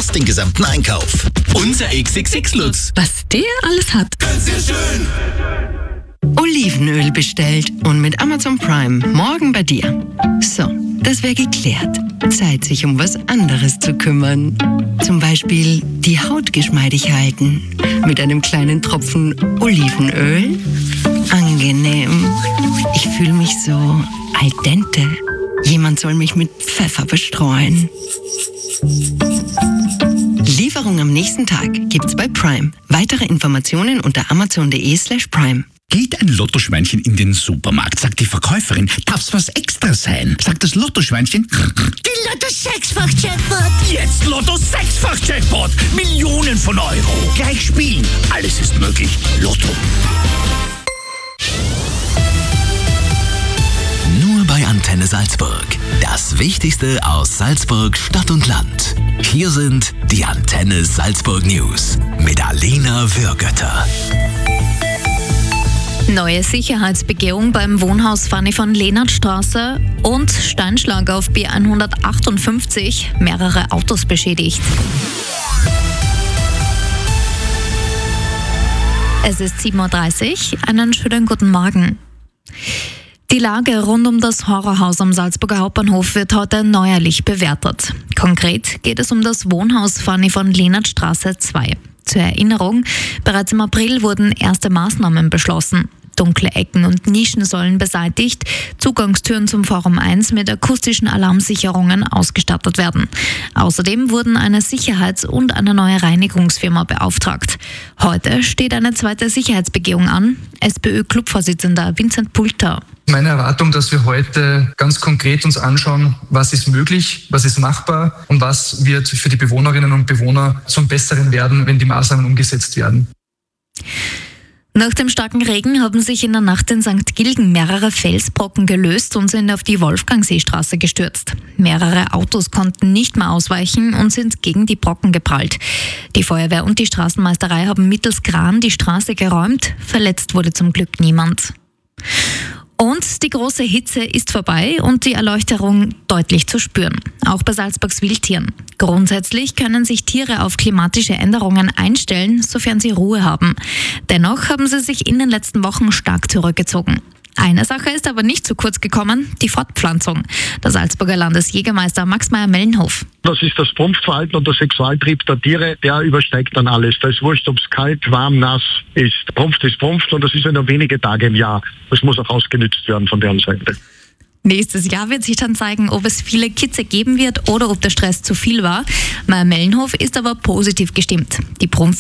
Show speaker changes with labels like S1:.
S1: fast den gesamten Einkauf. Unser XXX-Lutz.
S2: Was der alles hat.
S1: Sehr schön.
S2: Olivenöl bestellt und mit Amazon Prime morgen bei dir. So, das wäre geklärt. Zeit, sich um was anderes zu kümmern. Zum Beispiel die Haut geschmeidig halten. Mit einem kleinen Tropfen Olivenöl. Angenehm. Ich fühle mich so al dente. Jemand soll mich mit Pfeffer bestreuen. Lieferung am nächsten Tag gibt's bei Prime. Weitere Informationen unter amazon.de/prime.
S3: Geht ein Lottoschweinchen in den Supermarkt, sagt die Verkäuferin, darf's was extra sein? Sagt das Lottoschweinchen,
S4: Die Lotto-6-fach-Jackpot.
S3: jetzt Lotto 6-fach-Jackpot, Millionen von Euro. Gleich spielen, alles ist möglich. Lotto.
S1: Nur bei Antenne Salzburg. Das Wichtigste aus Salzburg, Stadt und Land. Hier sind die Antenne Salzburg News mit Alina Würgötter.
S5: Neue Sicherheitsbegehung beim Wohnhaus Fanny von Lehnertstraße und Steinschlag auf B158, mehrere Autos beschädigt. Es ist 7:30 Uhr, einen schönen guten Morgen. Die Lage rund um das Horrorhaus am Salzburger Hauptbahnhof wird heute neuerlich bewertet. Konkret geht es um das Wohnhaus Fanny von Lehnertstraße 2. Zur Erinnerung, bereits im April wurden erste Maßnahmen beschlossen. Dunkle Ecken und Nischen sollen beseitigt, Zugangstüren zum Forum 1 mit akustischen Alarmsicherungen ausgestattet werden. Außerdem wurden eine Sicherheits- und eine neue Reinigungsfirma beauftragt. Heute steht eine zweite Sicherheitsbegehung an. SPÖ-Clubvorsitzender Vincent Pulter.
S6: Meine Erwartung, dass wir heute ganz konkret uns anschauen, was ist möglich, was ist machbar und was wird für die Bewohnerinnen und Bewohner zum Besseren werden, wenn die Maßnahmen umgesetzt werden.
S5: Nach dem starken Regen haben sich in der Nacht in St. Gilgen mehrere Felsbrocken gelöst und sind auf die Wolfgangseestraße gestürzt. Mehrere Autos konnten nicht mehr ausweichen und sind gegen die Brocken geprallt. Die Feuerwehr und die Straßenmeisterei haben mittels Kran die Straße geräumt. Verletzt wurde zum Glück niemand. Und die große Hitze ist vorbei und die Erleuchterung deutlich zu spüren. Auch bei Salzburgs Wildtieren. Grundsätzlich können sich Tiere auf klimatische Änderungen einstellen, sofern sie Ruhe haben. Dennoch haben sie sich in den letzten Wochen stark zurückgezogen. Eine Sache ist aber nicht zu kurz gekommen, die Fortpflanzung. Der Salzburger Landesjägermeister Max Meyer-Mellenhof.
S7: Das ist das Prumpfverhalten und der Sexualtrieb der Tiere, der übersteigt dann alles. Da ist wurscht, ob es kalt, warm, nass ist. Prumpft ist Prumpft und das ist ja nur wenige Tage im Jahr. Das muss auch ausgenützt werden von deren Seite.
S5: Nächstes Jahr wird sich dann zeigen, ob es viele Kitze geben wird oder ob der Stress zu viel war. Meyer-Mellenhof ist aber positiv gestimmt. Die